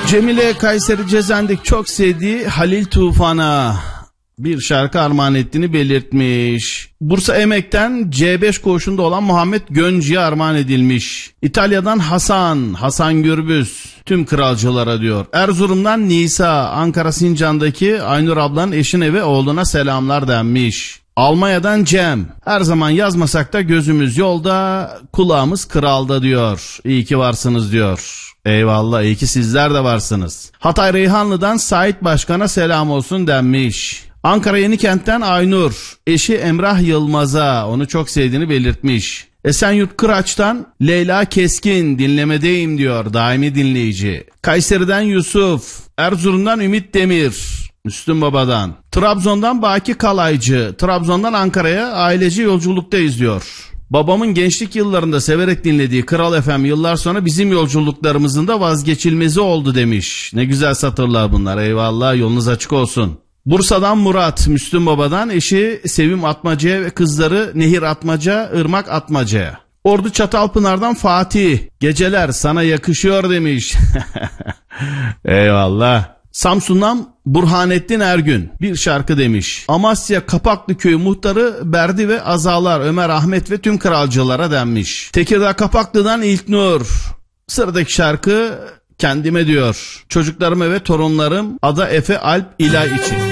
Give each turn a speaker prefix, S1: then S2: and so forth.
S1: Cemile Kayseri Cezendik çok sevdiği Halil Tufan'a bir şarkı armağan ettiğini belirtmiş. Bursa Emek'ten C5 koğuşunda olan Muhammed Göncü'ye armağan edilmiş. İtalya'dan Hasan Gürbüz tüm kralcılara diyor. Erzurum'dan Nisa, Ankara Sincan'daki Aynur ablanın eşine ve oğluna selamlar denmiş. Almanya'dan Cem, her zaman yazmasak da gözümüz yolda, kulağımız kralda diyor. İyi ki varsınız diyor. Eyvallah, iyi ki sizler de varsınız. Hatay Reyhanlı'dan Sait Başkan'a selam olsun denmiş. Ankara Yenikent'ten Aynur, eşi Emrah Yılmaz'a onu çok sevdiğini belirtmiş. Esenyurt Kıraç'tan Leyla Keskin dinlemedeyim diyor, daimi dinleyici. Kayseri'den Yusuf, Erzurum'dan Ümit Demir, Müslüm Baba'dan. Trabzon'dan Baki Kalaycı, Trabzon'dan Ankara'ya aileci yolculuktayız diyor. Babamın gençlik yıllarında severek dinlediği Kral FM yıllar sonra bizim yolculuklarımızın da vazgeçilmezi oldu demiş. Ne güzel satırlar bunlar, eyvallah, yolunuz açık olsun. Bursa'dan Murat, Müslüm Baba'dan eşi Sevim Atmaca'ya ve kızları Nehir Atmaca, Irmak Atmaca'ya. Ordu Çatalpınar'dan Fatih, geceler sana yakışıyor demiş. Eyvallah. Samsun'dan Burhanettin Ergün bir şarkı demiş. Amasya Kapaklı Köyü muhtarı Berdi ve Azalar, Ömer Ahmet ve tüm kralcılara denmiş. Tekirdağ Kapaklı'dan İlknur, sıradaki şarkı kendime diyor. Çocuklarıma ve torunlarım Ada Efe Alp İlay için.